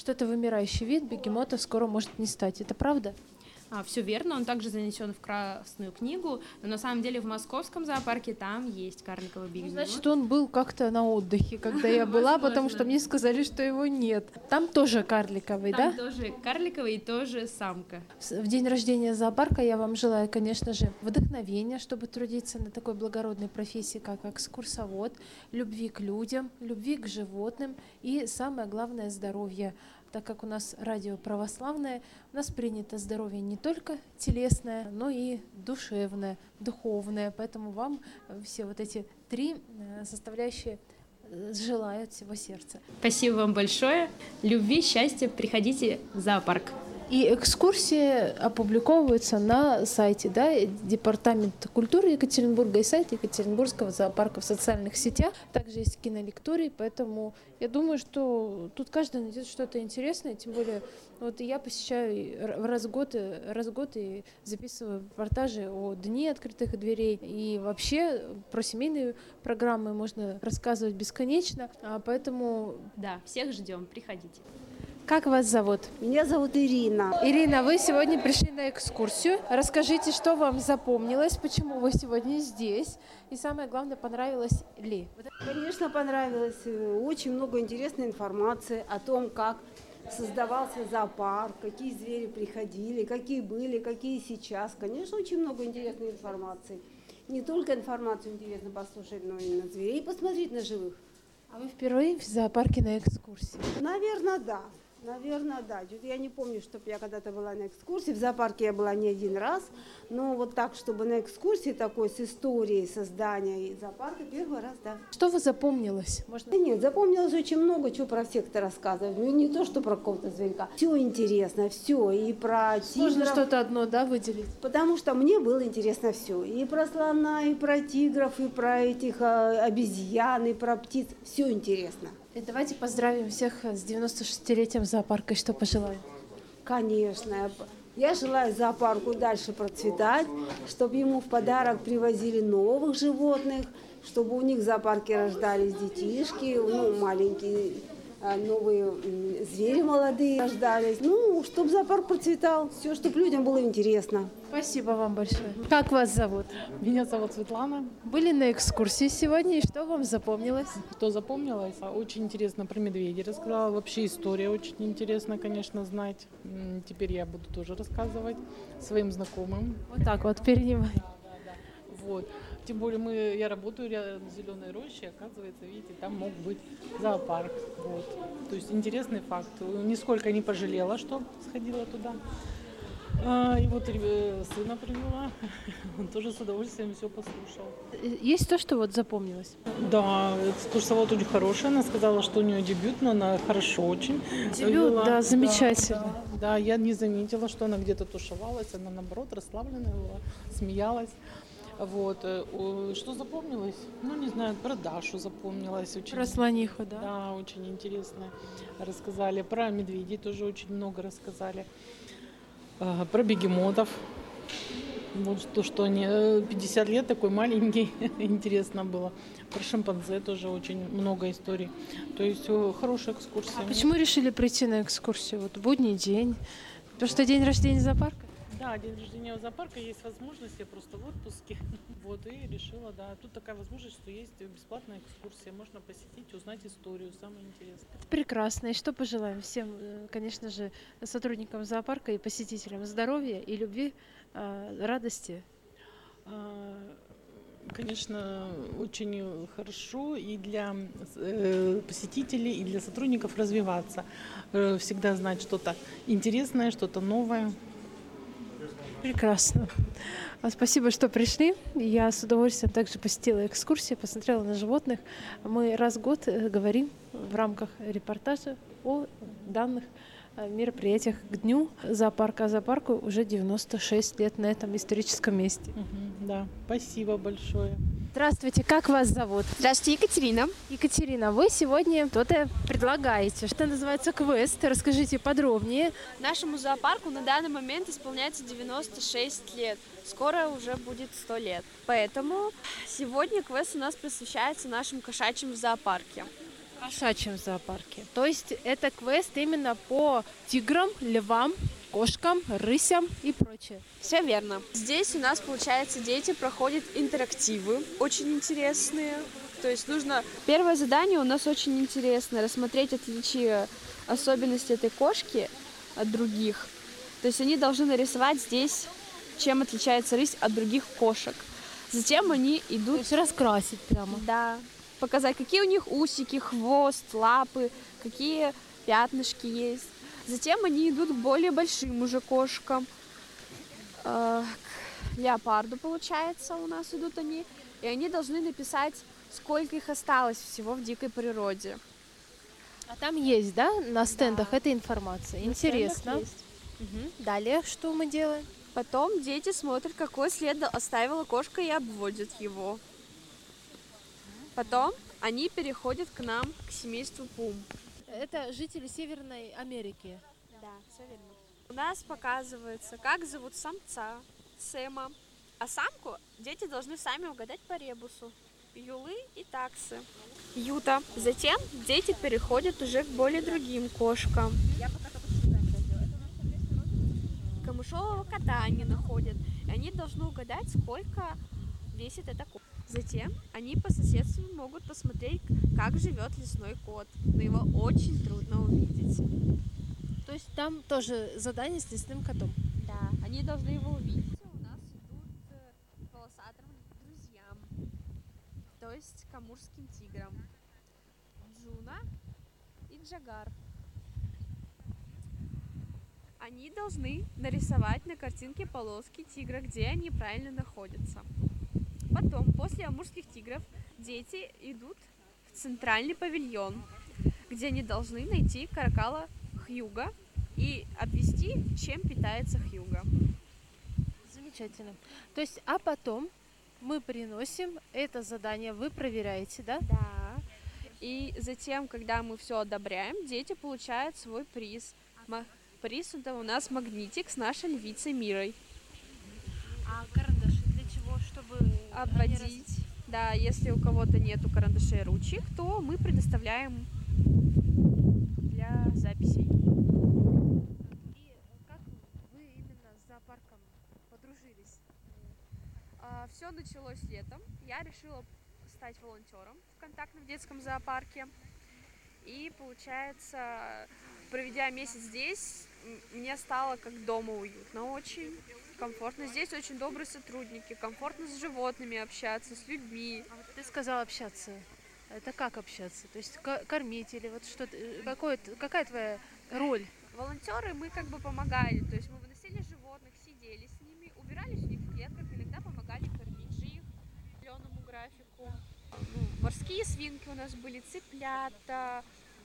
Что это вымирающий вид, бегемота скоро может не стать. Это правда? Все верно, он также занесен в Красную книгу, но на самом деле в Московском зоопарке там есть карликовый бегемот. Значит, он был как-то на отдыхе, когда я была, потому что мне сказали, что его нет. Там тоже карликовый, да? Там тоже карликовый и тоже самка. В день рождения зоопарка я вам желаю, конечно же, вдохновения, чтобы трудиться на такой благородной профессии, как экскурсовод, любви к людям, любви к животным и, самое главное, здоровья. Так как у нас радио православное, у нас принято здоровье не только телесное, но и душевное, духовное. Поэтому вам все вот эти три составляющие желаю от всего сердца. Спасибо вам большое. Любви, счастья. Приходите в зоопарк. И экскурсии опубликовываются на сайте, да, Департамента культуры Екатеринбурга и сайт Екатеринбургского зоопарка в социальных сетях. Также есть кинолектории, поэтому я думаю, что тут каждый найдет что-то интересное, тем более вот я посещаю раз в год и записываю репортажи о Дне открытых дверей. И вообще про семейные программы можно рассказывать бесконечно, поэтому... Да, всех ждем, приходите. Как вас зовут? Меня зовут Ирина. Ирина, вы сегодня пришли на экскурсию. Расскажите, что вам запомнилось, почему вы сегодня здесь, и самое главное, понравилось ли? Конечно, понравилось. Очень много интересной информации о том, как создавался зоопарк, какие звери приходили, какие были, какие сейчас. Конечно, очень много интересной информации. Не только информацию интересно послушать, но и на зверей посмотреть, на живых. А вы впервые в зоопарке на экскурсии? Наверное, да. Наверное, да. Я не помню, чтобы я когда-то была на экскурсии. В зоопарке я была не один раз. Но вот так, чтобы на экскурсии такой с историей создания зоопарка первый раз, да. Что вы запомнилось? Можно... Да нет, запомнилось очень много, чего про всех-то рассказывать. Ну, не то, что про какого-то зверька. Все интересно, все. И про Можно тигров. что-то одно, да, выделить? Потому что мне было интересно все. И про слона, и про тигров, и про этих обезьян, и про птиц. Все интересно. И давайте поздравим всех с 96-летием зоопарка. И что пожелаем? Конечно. Я желаю зоопарку дальше процветать, чтобы ему в подарок привозили новых животных, чтобы у них в зоопарке рождались детишки, ну, маленькие, новые звери молодые рождались. Ну, чтобы зоопарк процветал, все, чтобы людям было интересно. Спасибо вам большое. Как вас зовут? Меня зовут Светлана. Были на экскурсии сегодня, и что вам запомнилось? Что запомнилось? Очень интересно про медведей рассказала. Вообще история очень интересно, конечно, знать. Теперь я буду тоже рассказывать своим знакомым. Вот так вот, перенимай. Вот. Тем более я работаю рядом с Зеленой рощей, оказывается, видите, там мог быть зоопарк. Вот. То есть интересный факт. Нисколько не пожалела, что сходила туда. И вот сына привела, он тоже с удовольствием все послушал. Есть то, что вот запомнилось? Да, экскурсовод очень хорошая, она сказала, что у нее дебют, но она хорошо очень. Дебют, да, замечательно. Да, я не заметила, что она где-то тушевалась, она наоборот расслабленная была, смеялась. Вот. Что запомнилось? Ну, не знаю, про Дашу запомнилось. Очень, Про слониху, да? Да, очень интересно рассказали. Про медведей тоже очень много рассказали. Про бегемотов. Вот что они 50 лет такой маленький, интересно было. Про шимпанзе тоже очень много историй. То есть хорошая экскурсия. А почему решили прийти на экскурсию? Вот будний день. Потому что день рождения зоопарка? Да, день рождения у зоопарка, есть возможность, я просто в отпуске. Вот, и решила, да. Тут такая возможность, что есть бесплатная экскурсия. Можно посетить, узнать историю, самое интересное. Прекрасно. И что пожелаем всем, конечно же, сотрудникам зоопарка и посетителям здоровья и любви, радости? Конечно, очень хорошо и для посетителей, и для сотрудников развиваться. Всегда знать что-то интересное, что-то новое. Прекрасно. Спасибо, что пришли. Я с удовольствием также посетила экскурсии, посмотрела на животных. Мы раз в год говорим в рамках репортажа о данных мероприятиях к дню зоопарка. А зоопарку уже 96 лет на этом историческом месте. Да, спасибо большое. Здравствуйте, как вас зовут? Здравствуйте, Екатерина. Екатерина, вы сегодня что-то предлагаете. Это называется квест. Расскажите подробнее. Нашему зоопарку на данный момент исполняется 96 лет. Скоро уже будет 100 лет. Поэтому сегодня квест у нас посвящается нашим кошачьим в зоопарке. Кошачьем зоопарке. То есть это квест именно по тиграм, львам, кошкам, рысям и прочее. Все верно. Здесь у нас, получается, дети проходят интерактивы, очень интересные. То есть нужно... Первое задание у нас очень интересное. Рассмотреть отличия, особенности этой кошки от других. То есть они должны нарисовать здесь, чем отличается рысь от других кошек. Затем они идут... То есть раскрасить прямо. Да. Показать, какие у них усики, хвост, лапы, какие пятнышки есть. Затем они идут к более большим уже кошкам. К леопарду, получается, у нас идут они. И они должны написать, сколько их осталось всего в дикой природе. А там есть, да, на стендах эта информация? На стендах Интересно. есть. Далее что мы делаем? Потом дети смотрят, какой след оставила кошка, и обводят его. Потом они переходят к нам, к семейству пум. Это жители Северной Америки. Да, все верно. У нас показывается, как зовут самца, Сэма. А самку дети должны сами угадать по ребусу. Юлы и таксы. Юта. Затем дети переходят уже к более другим кошкам. Камышового кота они находят. И они должны угадать, сколько весит эта кошка. Затем они по соседству могут посмотреть, как живет лесной кот. Но его очень трудно увидеть. То есть там тоже задание с лесным котом. Да, они должны его увидеть. У нас идут к волосатым друзьям, то есть к амурским тиграм. Джуна и Джагар. Они должны нарисовать на картинке полоски тигра, где они правильно находятся. Потом, после амурских тигров, дети идут в центральный павильон, где они должны найти каракала Хьюга и обвести, чем питается Хьюга. Замечательно. То есть, а потом мы приносим это задание, вы проверяете, да? Да. И затем, когда мы все одобряем, дети получают свой приз. Приз это у нас магнитик с нашей львицей Мирой. А карандаши для чего? Чтобы Обводить. Да, если у кого-то нету карандашей и ручек, то мы предоставляем для записей. И как вы именно с зоопарком подружились? Все началось летом. Я решила стать волонтером в контактном детском зоопарке. И получается, проведя месяц здесь, мне стало как дома уютно очень, комфортно. Здесь очень добрые сотрудники, комфортно с животными общаться, с людьми. А вот ты сказала общаться. Это как общаться? То есть кормить или вот что-то? Какая твоя роль? Волонтеры мы как бы помогали, то есть мы выносили животных, сидели с ними, убирались у них в клетках, иногда помогали кормить же их по определенному графику. Морские свинки у нас были, цыплята,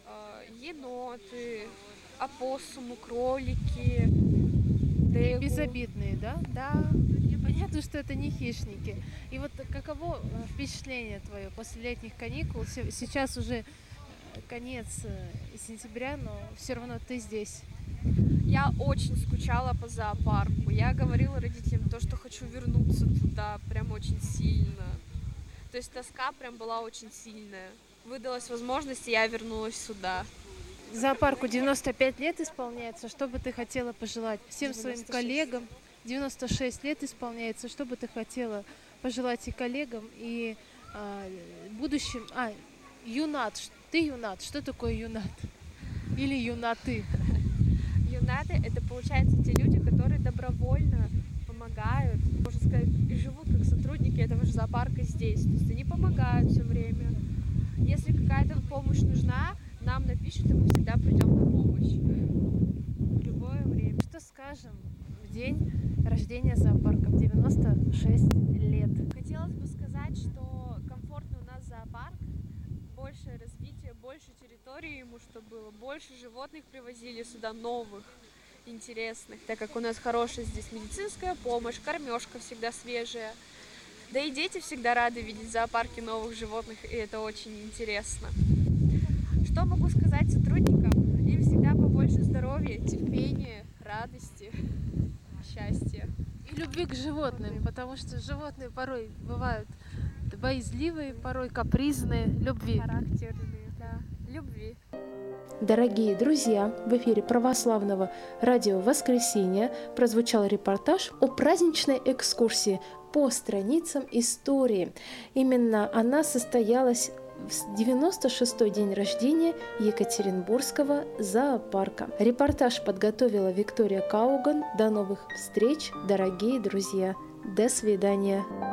еноты, опоссумы, кролики. И безобидные, да? Да. Понятно, что это не хищники. И вот каково впечатление твое после летних каникул? Сейчас уже конец сентября, но все равно ты здесь. Я очень скучала по зоопарку. Я говорила родителям то, что хочу вернуться туда прям очень сильно. То есть тоска прям была очень сильная. Выдалась возможность, и я вернулась сюда. Зоопарку 95 лет исполняется. Что бы ты хотела пожелать всем 96. своим коллегам? 96 лет исполняется. Что бы ты хотела пожелать и коллегам, и будущим... юнат. Ты юнат. Что такое юнат? Или юнаты? Юнаты — это, получается, те люди, которые добровольно помогают, можно сказать, и живут как сотрудники этого же зоопарка здесь. То есть они помогают все время. Если какая-то помощь нужна, нам напишут, и мы всегда придем на помощь. В любое время. Что скажем в день рождения зоопарка в 96 лет? Хотелось бы сказать, что комфортный у нас зоопарк, большее развитие, больше территории ему, чтобы было, больше животных привозили сюда новых, интересных, так как у нас хорошая здесь медицинская помощь, кормежка всегда свежая. Да и дети всегда рады видеть в зоопарке новых животных, и это очень интересно. Что могу сказать сотрудникам? Им всегда побольше здоровья, терпения, радости, счастья. И любви к животным, потому что животные порой бывают боязливые, порой капризные, любви. Характерные, да. любви. Дорогие друзья, в эфире православного радио «Воскресенье» прозвучал репортаж о праздничной экскурсии по страницам истории. Именно она состоялась в 96-й день рождения Екатеринбургского зоопарка. Репортаж подготовила Виктория Кауган. До новых встреч, дорогие друзья. До свидания.